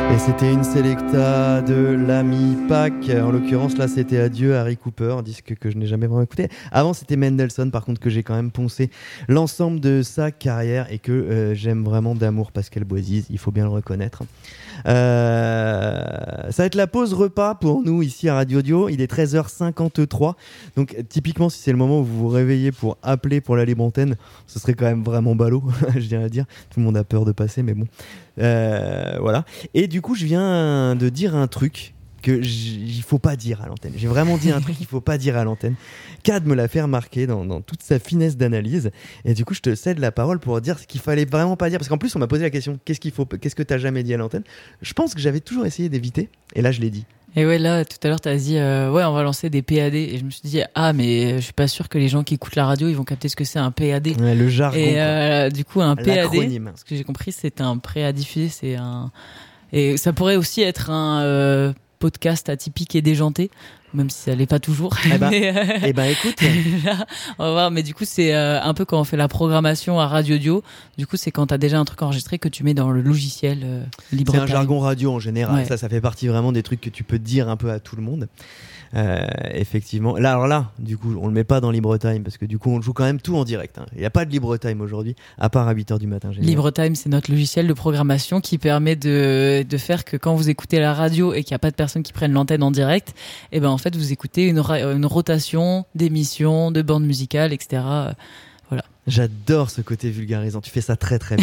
Et c'était une sélecta de l'ami Pac. En l'occurrence, là, c'était Adieu, Harry Cooper, un disque que je n'ai jamais vraiment écouté. Avant, c'était Mendelssohn, par contre, que j'ai quand même poncé l'ensemble de sa carrière et que j'aime vraiment d'amour, Pascal Boisise, il faut bien le reconnaître. Ça va être la pause repas pour nous ici à Radio Dio. Il est 13h53. Donc, typiquement, si c'est le moment où vous vous réveillez pour appeler pour la libre antenne, ce serait quand même vraiment ballot, je dirais à dire. Tout le monde a peur de passer, mais bon. Voilà. Et du coup, je viens de dire un truc qu'il faut pas dire à l'antenne. J'ai vraiment dit un truc qu'il faut pas dire à l'antenne. Cad me l'a fait remarquer dans toute sa finesse d'analyse. Et du coup, je te cède la parole pour dire ce qu'il fallait vraiment pas dire. Parce qu'en plus, on m'a posé la question, qu'est-ce que t'as jamais dit à l'antenne? Je pense que j'avais toujours essayé d'éviter. Et là, je l'ai dit. Et ouais, là, tout à l'heure, t'as dit, ouais, on va lancer des PAD. Et je me suis dit, mais je suis pas sûr que les gens qui écoutent la radio, ils vont capter ce que c'est un PAD. Ouais, le jargon. Et du coup, un PAD, l'acronyme. ce que j'ai compris, c'est un prêt à diffuser. Et ça pourrait aussi être un podcast atypique et déjanté, même si ça l'est pas toujours. Écoute. Là, on va voir. Mais du coup, c'est un peu quand on fait la programmation à Radio Dio. Du coup, c'est quand t'as déjà un truc enregistré que tu mets dans le logiciel LibreTime. C'est un jargon radio en général. Ouais. Ça fait partie vraiment des trucs que tu peux dire un peu à tout le monde. Effectivement. Là, du coup, on le met pas dans LibreTime parce que du coup, on joue quand même tout en direct. Hein. Il n'y a pas de LibreTime aujourd'hui, à part à 8h du matin. LibreTime, c'est notre logiciel de programmation qui permet de faire que quand vous écoutez la radio et qu'il n'y a pas de personnes qui prennent l'antenne en direct, et ben en fait, vous écoutez une rotation d'émissions, de bandes musicales, etc. Voilà. J'adore ce côté vulgarisant. Tu fais ça très très bien.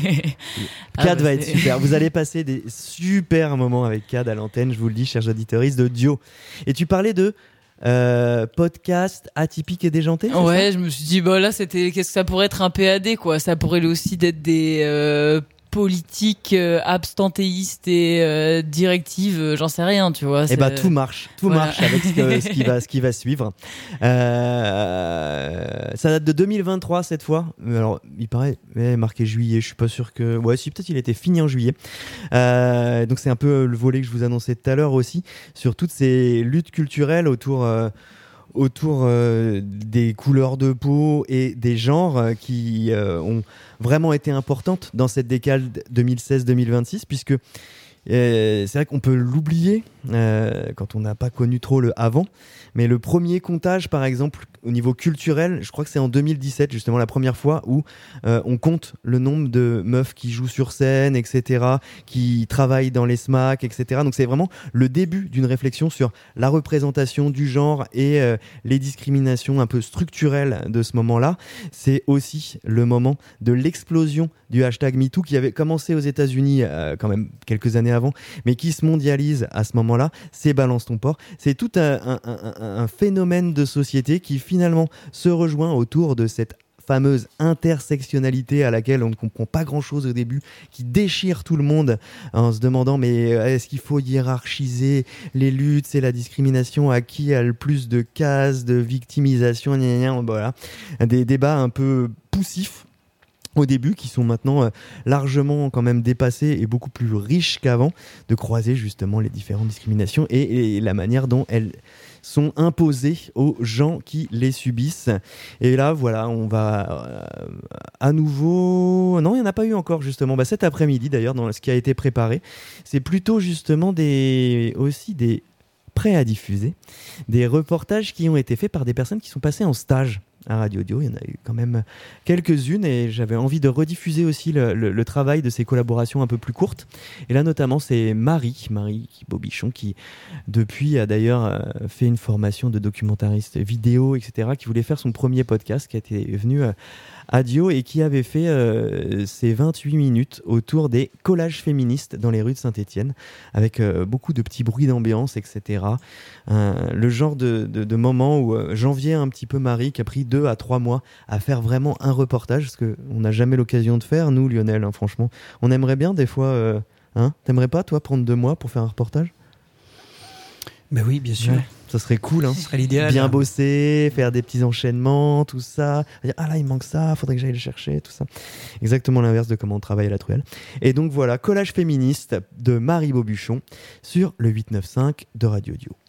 Cad va être super. Vous allez passer des super moments avec Cad à l'antenne, je vous le dis, chers auditeurs de Dio. Et tu parlais de podcast atypique et déjanté. Ouais, je me suis dit, là, qu'est-ce que ça pourrait être un PAD, quoi. Ça pourrait aussi être des politiques abstentéistes et directives, j'en sais rien, tu vois. Et tout marche avec ce qui va suivre. Ça date de 2023 cette fois. Alors il paraît marqué juillet, je suis pas sûr que. Ouais, si peut-être il était fini en juillet. Donc c'est un peu le volet que je vous annonçais tout à l'heure aussi sur toutes ces luttes culturelles autour des couleurs de peau et des genres qui ont vraiment été importantes dans cette décade 2016-2026, puisque c'est vrai qu'on peut l'oublier quand on n'a pas connu trop le avant, mais le premier comptage par exemple au niveau culturel, je crois que c'est en 2017 justement la première fois où on compte le nombre de meufs qui jouent sur scène, etc., qui travaillent dans les SMAC, etc. Donc c'est vraiment le début d'une réflexion sur la représentation du genre et les discriminations un peu structurelles de ce moment-là. C'est aussi le moment de l'explosion du hashtag MeToo qui avait commencé aux États-Unis quand même quelques années avant, mais qui se mondialise à ce moment-là. C'est Balance ton porc. C'est tout un phénomène de société qui finalement se rejoint autour de cette fameuse intersectionnalité à laquelle on ne comprend pas grand-chose au début, qui déchire tout le monde en se demandant mais est-ce qu'il faut hiérarchiser les luttes, c'est la discrimination, à qui a le plus de cases, de victimisation, voilà. Des débats un peu poussifs au début, qui sont maintenant largement quand même dépassés et beaucoup plus riches qu'avant, de croiser justement les différentes discriminations et la manière dont elles sont imposées aux gens qui les subissent. Et là, voilà, on va à nouveau... Non, il n'y en a pas eu encore, justement. Cet après-midi, d'ailleurs, dans ce qui a été préparé, c'est plutôt justement aussi des prêts à diffuser, des reportages qui ont été faits par des personnes qui sont passées en stage à Radio Dio. Il y en a eu quand même quelques-unes et j'avais envie de rediffuser aussi le travail de ces collaborations un peu plus courtes. Et là notamment c'est Marie Bobichon qui depuis a d'ailleurs fait une formation de documentariste vidéo, etc., qui voulait faire son premier podcast, qui était venu à Dio et qui avait fait ses 28 minutes autour des collages féministes dans les rues de Saint-Étienne avec beaucoup de petits bruits d'ambiance, etc. Le genre de moment où j'enviais un petit peu Marie qui a pris 2 à 3 mois à faire vraiment un reportage, ce qu'on n'a jamais l'occasion de faire, nous, Lionel, hein, franchement. On aimerait bien des fois... T'aimerais pas, toi, prendre 2 mois pour faire un reportage ? Ben oui, bien sûr. Ouais, ça serait cool, hein. Ce serait l'idéal. Bien bosser, faire des petits enchaînements, tout ça. Dire, là, il manque ça, faudrait que j'aille le chercher, tout ça. Exactement l'inverse de comment on travaille à la Truelle. Et donc voilà, collage féministe de Marie Bobichon sur le 895 de Radio Dio.